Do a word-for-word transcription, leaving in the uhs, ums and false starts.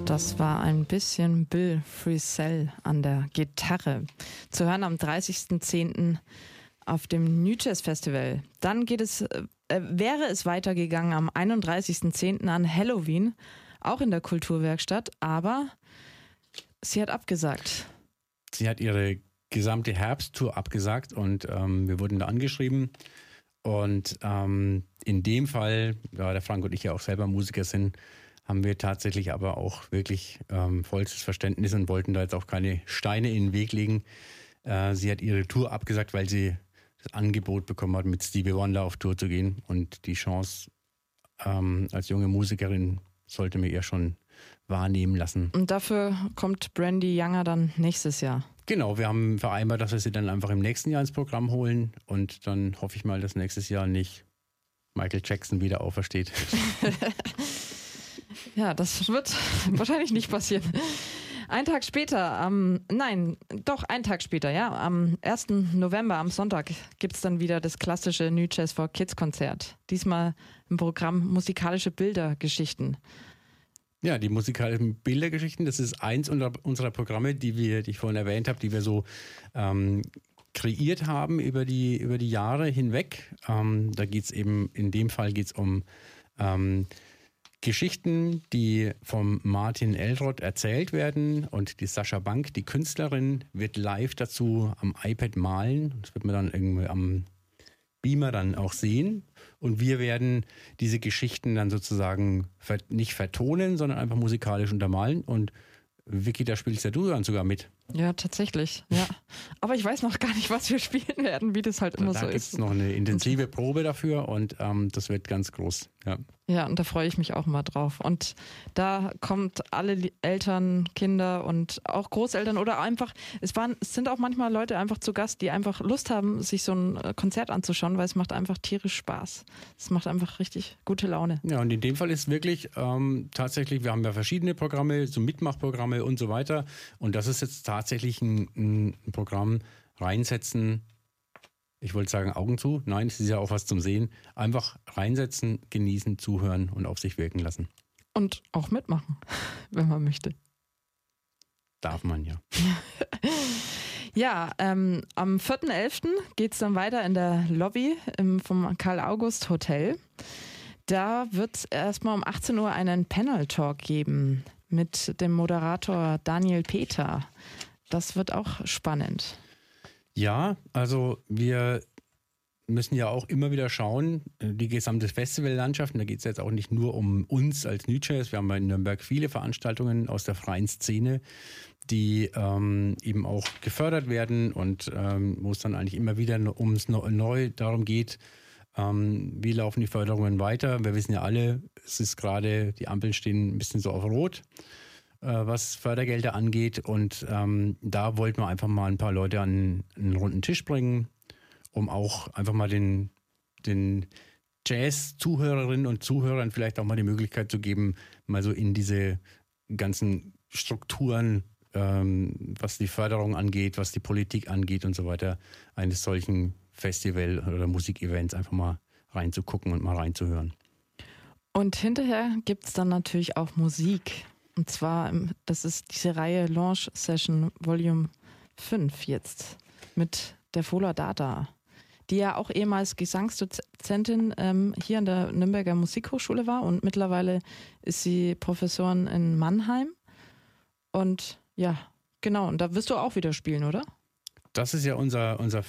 Das war ein bisschen Bill Frisell an der Gitarre. Zu hören am dreißigsten zehnten auf dem New Jazz Festival. Dann geht es, äh, wäre es weitergegangen am einunddreißigsten zehnten an Halloween, auch in der Kulturwerkstatt, aber sie hat abgesagt. Sie hat ihre gesamte Herbsttour abgesagt und ähm, wir wurden da angeschrieben. Und ähm, in dem Fall, da der Frank und ich ja auch selber Musiker sind, haben wir tatsächlich aber auch wirklich ähm, vollstes Verständnis und wollten da jetzt auch keine Steine in den Weg legen. Äh, sie hat ihre Tour abgesagt, weil sie das Angebot bekommen hat, mit Stevie Wonder auf Tour zu gehen. Und die Chance ähm, als junge Musikerin sollte mir eher schon wahrnehmen lassen. Und dafür kommt Brandy Younger dann nächstes Jahr. Genau, wir haben vereinbart, dass wir sie dann einfach im nächsten Jahr ins Programm holen. Und dann hoffe ich mal, dass nächstes Jahr nicht Michael Jackson wieder aufersteht. Ja, das wird wahrscheinlich nicht passieren. Ein Tag später, am, nein, doch ein Tag später, ja, am ersten November, am Sonntag, gibt es dann wieder das klassische New Jazz for Kids Konzert. Diesmal im Programm musikalische Bildergeschichten. Ja, die musikalischen Bildergeschichten, das ist eins unserer Programme, die wir, die ich vorhin erwähnt habe, die wir so ähm, kreiert haben über die, über die Jahre hinweg. Ähm, da geht es eben, in dem Fall geht es um ähm, Geschichten, die vom Martin Elrod erzählt werden, und die Sascha Bank, die Künstlerin, wird live dazu am iPad malen. Das wird man dann irgendwie am Beamer dann auch sehen. Und wir werden diese Geschichten dann sozusagen nicht vertonen, sondern einfach musikalisch untermalen. Und Vicky, da spielst ja du dann sogar mit. Ja, tatsächlich, ja. Aber ich weiß noch gar nicht, was wir spielen werden, wie das halt immer da so ist. Da gibt ist. es noch eine intensive Probe dafür und ähm, das wird ganz groß. Ja. Ja, und da freue ich mich auch mal drauf. Und da kommt alle Eltern, Kinder und auch Großeltern oder einfach, es waren, es sind auch manchmal Leute einfach zu Gast, die einfach Lust haben, sich so ein Konzert anzuschauen, weil es macht einfach tierisch Spaß. Es macht einfach richtig gute Laune. Ja, und in dem Fall ist wirklich ähm, tatsächlich, wir haben ja verschiedene Programme, so Mitmachprogramme und so weiter. Und das ist jetzt tatsächlich ein, ein Programm, reinsetzen. Ich wollte sagen, Augen zu. Nein, es ist ja auch was zum Sehen. Einfach reinsetzen, genießen, zuhören und auf sich wirken lassen. Und auch mitmachen, wenn man möchte. Darf man ja. Ja, ähm, am vierten elften geht es dann weiter in der Lobby im, vom Karl-August-Hotel. Da wird es erstmal um achtzehn Uhr einen Panel-Talk geben mit dem Moderator Daniel Peter. Das wird auch spannend. Ja, also wir müssen ja auch immer wieder schauen, die gesamte Festivallandschaft, und da geht es jetzt auch nicht nur um uns als New Jazz, wir haben in Nürnberg viele Veranstaltungen aus der freien Szene, die ähm, eben auch gefördert werden und ähm, wo es dann eigentlich immer wieder ums neu darum geht, ähm, wie laufen die Förderungen weiter. Wir wissen ja alle, es ist gerade, die Ampeln stehen ein bisschen so auf Rot, was Fördergelder angeht, und ähm, da wollten wir einfach mal ein paar Leute an einen runden Tisch bringen, um auch einfach mal den, den Jazz-Zuhörerinnen und Zuhörern vielleicht auch mal die Möglichkeit zu geben, mal so in diese ganzen Strukturen, ähm, was die Förderung angeht, was die Politik angeht und so weiter, eines solchen Festival- oder Musikevents einfach mal reinzugucken und mal reinzuhören. Und hinterher gibt es dann natürlich auch Musik. Und zwar, das ist diese Reihe Launch Session Volume fünf jetzt mit der Fola Data, die ja auch ehemals Gesangsdozentin ähm, hier an der Nürnberger Musikhochschule war und mittlerweile ist sie Professorin in Mannheim. Und ja, genau, und da wirst du auch wieder spielen, oder? Das ist ja unser, unser